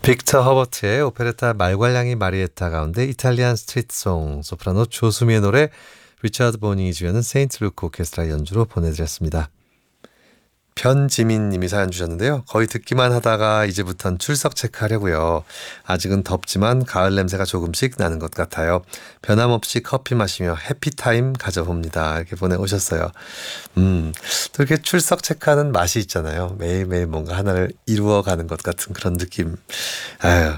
빅터 허버트의 오페레타 말괄량이 마리에타 가운데 이탈리안 스트리트송 소프라노 조수미의 노래 리차드 보닝이 주연은 세인트 루크 오케스트라 연주로 보내드렸습니다. 변지민 님이 사연 주셨는데요. 거의 듣기만 하다가 이제부턴 출석 체크하려고요. 아직은 덥지만 가을 냄새가 조금씩 나는 것 같아요. 변함없이 커피 마시며 해피타임 가져봅니다. 이렇게 보내오셨어요. 또 이렇게 출석 체크하는 맛이 있잖아요. 매일매일 뭔가 하나를 이루어가는 것 같은 그런 느낌. 아유,